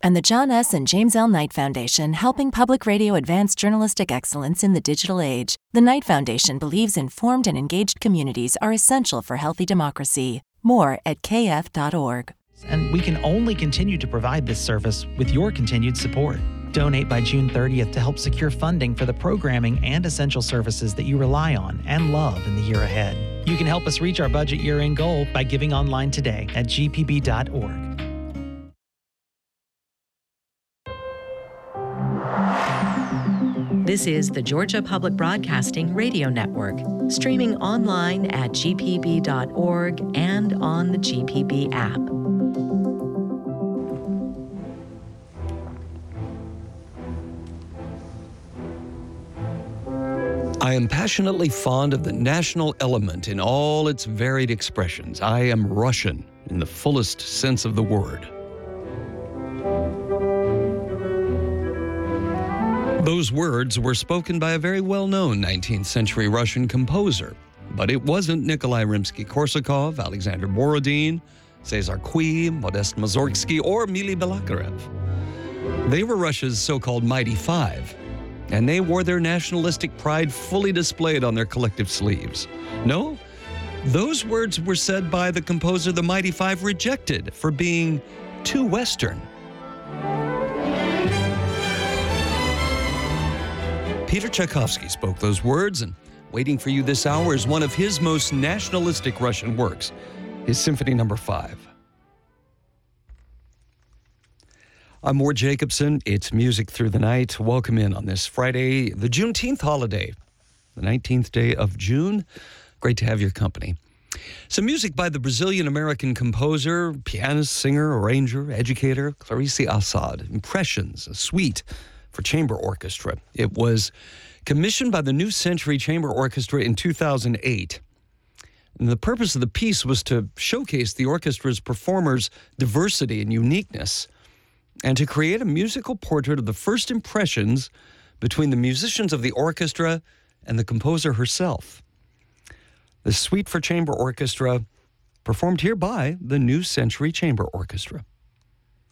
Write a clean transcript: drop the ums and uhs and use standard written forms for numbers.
And the John S. and James L. Knight Foundation, helping public radio advance journalistic excellence in the digital age. The Knight Foundation believes informed and engaged communities are essential for healthy democracy. More at kf.org. And we can only continue to provide this service with your continued support. Donate by June 30th to help secure funding for the programming and essential services that you rely on and love in the year ahead. You can help us reach our budget year-end goal by giving online today at gpb.org. This is the Georgia Public Broadcasting Radio Network, streaming online at gpb.org and on the GPB app. I am passionately fond of the national element in all its varied expressions. I am Russian in the fullest sense of the word. Those words were spoken by a very well-known 19th century Russian composer, but it wasn't Nikolai Rimsky-Korsakov, Alexander Borodin, Cesar Cui, Modest Mussorgsky, or Mili Balakirev. They were Russia's so-called Mighty Five, and they wore their nationalistic pride fully displayed on their collective sleeves. No, those words were said by the composer the Mighty Five rejected for being too Western. Peter Tchaikovsky spoke those words, and waiting for you this hour is one of his most nationalistic Russian works, his Symphony No. 5. I'm Ward Jacobson. It's Music Through the Night. Welcome in on this Friday, the Juneteenth holiday, the 19th day of June. Great to have your company. Some music by the Brazilian-American composer, pianist, singer, arranger, educator, Clarice Assad. Impressions, a suite for chamber orchestra. It was commissioned by the New Century Chamber Orchestra in 2008. And the purpose of the piece was to showcase the orchestra's performers' diversity and uniqueness, and to create a musical portrait of the first impressions between the musicians of the orchestra and the composer herself. The suite for chamber orchestra performed here by the New Century Chamber Orchestra.